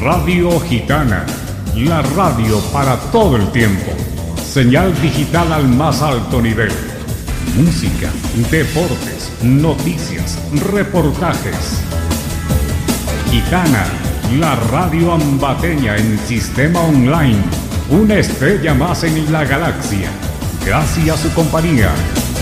Radio Gitana, la radio para todo el tiempo. Señal digital al más alto nivel. Música, deportes, noticias, reportajes. Gitana, la radio ambateña en sistema online. Una estrella más en la galaxia. Gracias a su compañía,